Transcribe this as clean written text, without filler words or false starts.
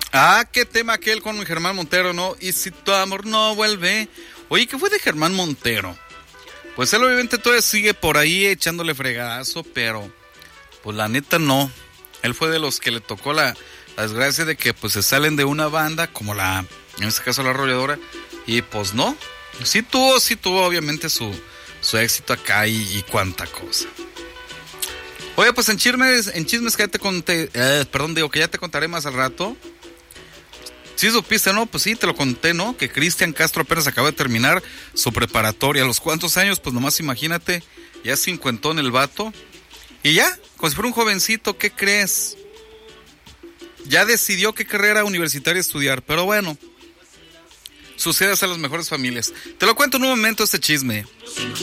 Ah, qué tema aquel con Germán Montero, ¿no? Y si tu amor no vuelve. Oye, ¿qué fue de Germán Montero? Pues él obviamente todavía sigue por ahí echándole fregazo, pero pues la neta no. Él fue de los que le tocó la desgracia de que pues se salen de una banda, como en este caso la Arrolladora, y pues no. Sí tuvo obviamente su éxito acá y cuánta cosa. Oye, pues en chismes que ya te conté, que ya te contaré más al rato. Sí supiste, ¿no? Pues sí, te lo conté, ¿no? Que Cristian Castro apenas acaba de terminar su preparatoria. ¿A los cuántos años? Pues nomás imagínate, ya cincuentón el vato. Y ya, como si fuera un jovencito, ¿qué crees? Ya decidió qué carrera universitaria estudiar, pero bueno, sucede a las mejores familias. Te lo cuento en un momento este chisme.